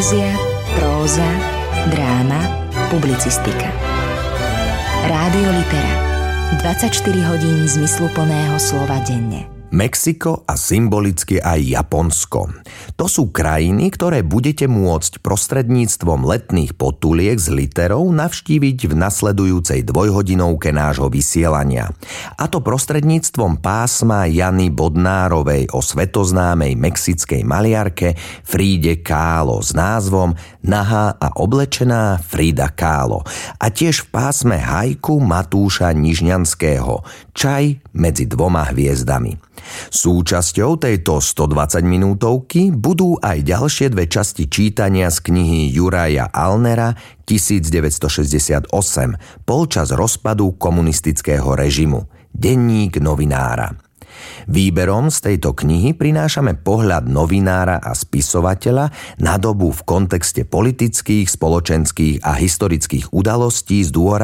Poézia, próza, dráma, publicistika. Rádio Litera. 24 hodín zmysluplného slova denne. Mexiko a symbolicky aj Japonsko. To sú krajiny, ktoré budete môcť prostredníctvom letných potuliek s literou navštíviť v nasledujúcej dvojhodinovke nášho vysielania. A to prostredníctvom pásma Jany Bodnárovej o svetoznámej mexickej maliarke Fride Kahlo s názvom Nahá a oblečená Frida Kahlo. A tiež v pásme haiku Matúša Nižňanského Čaj medzi dvoma hviezdami. Súčasťou tejto 120 minútovky budú aj ďalšie dve časti čítania z knihy Juraja Allnera 1968 Polčas rozpadu komunistického režimu. Denník novinára. Výberom z tejto knihy prinášame pohľad novinára a spisovateľa na dobu v kontexte politických, spoločenských a historických udalostí s dôrazom